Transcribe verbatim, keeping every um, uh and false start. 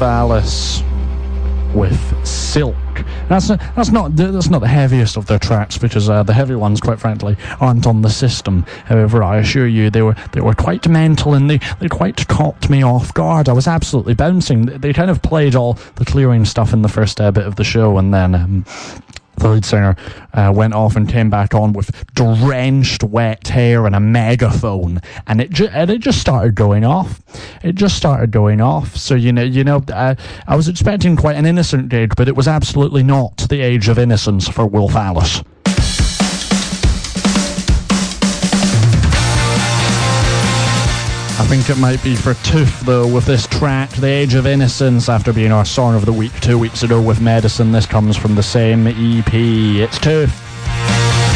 Alice with Silk. That's not, that's not that's not the heaviest of their tracks, because uh, the heavy ones, quite frankly, aren't on the system. However, I assure you, they were they were quite mental, and they, they quite caught me off guard. I was absolutely bouncing. They kind of played all the clearing stuff in the first uh, bit of the show, and then um, the lead singer uh, went off and came back on with drenched wet hair and a megaphone, and it ju- and it just started going off. It just started going off. So you know, you know, uh, I was expecting quite an innocent gig, but it was absolutely not the age of innocence for Wolf Alice. I think it might be for Tooth, though, with this track, The Age of Innocence, after being our Song of the Week two weeks ago with Medicine. This comes from the same E P. It's Tooth.